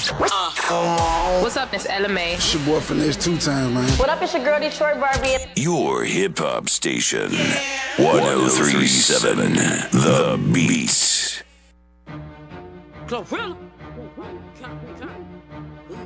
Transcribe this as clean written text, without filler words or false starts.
What's up, it's LMA. It's your boy Finesse 2 times, man. What up, it's your girl Detroit Barbie. Your hip hop station. 1037 The Beat. Glorilla.